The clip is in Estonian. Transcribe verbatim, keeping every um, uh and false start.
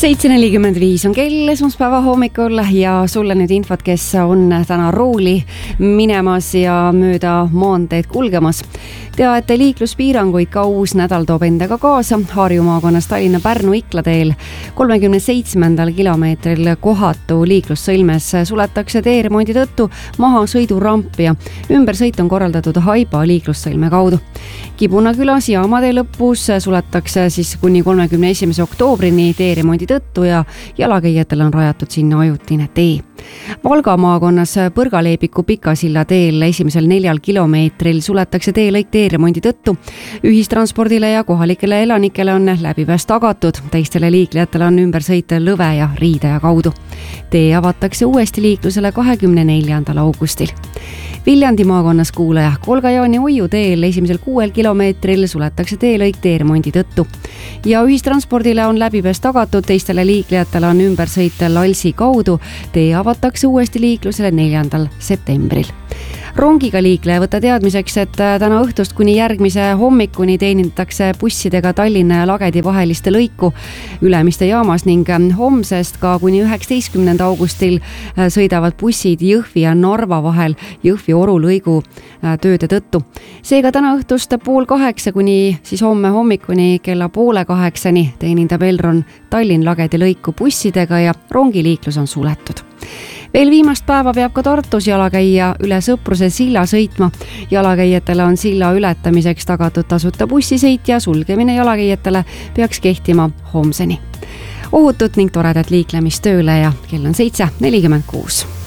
seitse nelikümmend viis on kell esmaspäeva hommikul ja sulle nüüd infot, kes on täna rooli minemas ja mööda maanteed kulgemas. Tea, et liikluspiiranguid ka uus nädal toob endaga kaasa. Harju maakonnas Tallinna-Pärnu-Ikla teel kolmekümne seitsmendal kilomeetril kohatu liiklussõlmes suletakse teeremondi tõttu maha sõiduramp ja ümbersõit on korraldatud Haiba liiklussõlme kaudu. Kibunakülas Jaamatee lõpus suletakse siis kuni kolmekümne esimese oktoobrini teeremondi tõttu ja jalakäijatele on rajatud sinna ajutine tee. Valga maakonnas Põrgaleepiku Pikasilla teel esimesel neljal kilomeetril suletakse teelõik teeremondi tõttu. Ühistranspordile ja kohalikele elanikele on läbipääs tagatud, teistele liiklejatele on ümbersõit Lõve ja Riidaja kaudu. Tee avatakse uuesti liiklusele kahekümne neljandal augustil. Viljandi maakonnas Kuulaja Kolga-Jaani Oiu teel esimesel kuuel kilomeetril suletakse teelõik teeremondi tõttu. Ja ühistranspordile on läbipääs tagatud, teistele liiklejatele on ümbersõit Lalsi kaudu. Tee avatakse uuesti liiklusele neljandal septembril. Rongiga liikleja võtta teadmiseks, et täna õhtust kuni järgmise hommikuni teenindatakse bussidega Tallinna ja Lagedi vaheliste lõiku Ülemiste jaamas ning homsest ka kuni üheksateistkümnenda augustil sõidavad bussid Jõhvi ja Narva vahel Jõhvi-Oru lõigu tööde tõttu. Seega täna õhtust pool kaheksa kuni siis homme hommikuni kella poole kaheksani teenindab Elron Tallinn-Lagedi lõiku bussidega ja rongiliiklus on suletud. Veel viimast päeva peab ka Tartus jalakäija üle Sõpruse silla sõitma. Jalakäijatele on silla ületamiseks tagatud tasuta bussisõit ja sulgemine jalakäijatele peaks kehtima homseni. Ohutut ning toredat liiklemist tööle ja kell on seitse nelikümmend kuus.